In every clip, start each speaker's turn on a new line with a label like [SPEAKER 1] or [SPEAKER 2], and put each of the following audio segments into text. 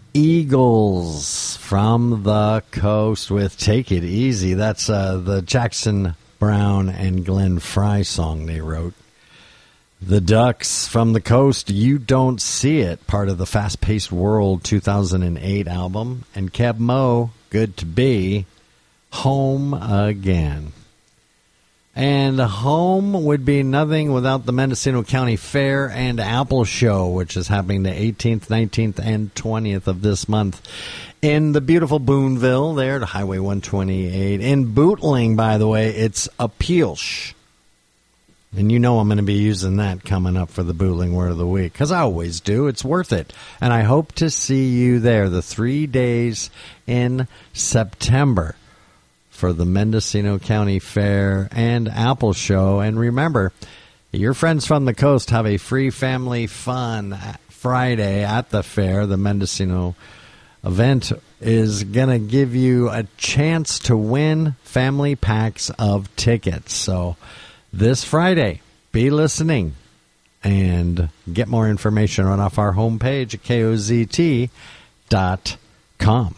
[SPEAKER 1] Eagles from the Coast with Take It Easy. That's the Jackson Browne and Glenn Frey song they wrote. The Ducks from the Coast, You Don't See It, part of the Fast Paced World 2008 album. And Keb Mo, Good to Be, Home Again. And home would be nothing without the Mendocino County Fair and Apple Show, which is happening the 18th, 19th, and 20th of this month in the beautiful Boonville there at Highway 128. In Bootling, by the way, it's Appeals. And you know I'm going to be using that coming up for the Bootling Word of the Week, because I always do. It's worth it. And I hope to see you there the 3 days in September for the Mendocino County Fair and Apple Show. And remember, your friends from the coast have a free family fun Friday at the fair. The Mendocino event is going to give you a chance to win family packs of tickets. So this Friday, be listening and get more information right off our homepage at kozt.com.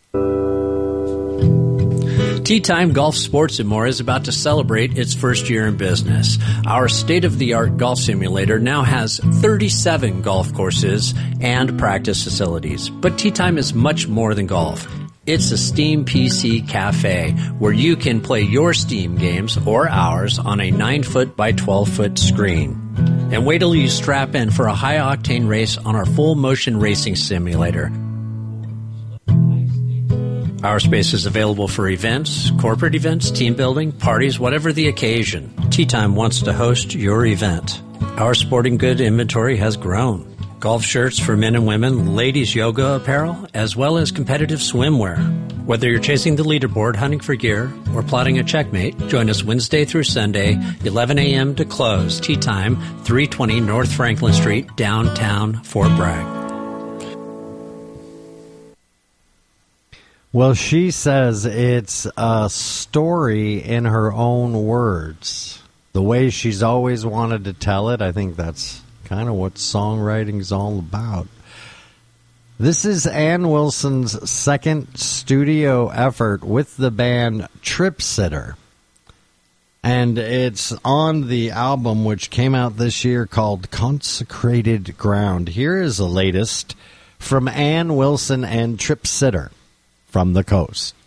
[SPEAKER 2] Tea Time Golf Sports and More is about to celebrate its first year in business. Our state-of-the-art golf simulator now has 37 golf courses and practice facilities. But Tea Time is much more than golf. It's a Steam PC cafe where you can play your Steam games or ours on a 9-foot by 12-foot screen. And wait till you strap in for a high-octane race on our full-motion racing simulator. Our space is available for events, corporate events, team building, parties, whatever the occasion. Tea Time wants to host your event. Our sporting good inventory has grown. Golf shirts for men and women, ladies yoga apparel, as well as competitive swimwear. Whether you're chasing the leaderboard, hunting for gear, or plotting a checkmate, join us Wednesday through Sunday, 11 a.m. to close. Tea Time, 320 North Franklin Street, downtown Fort Bragg.
[SPEAKER 1] Well, she says it's a story in her own words. The way she's always wanted to tell it, I think that's kind of what songwriting's all about. This is Ann Wilson's second studio effort with the band Trip Sitter. And it's on the album which came out this year called Consecrated Ground. Here is the latest from Ann Wilson and Trip Sitter from the Coast.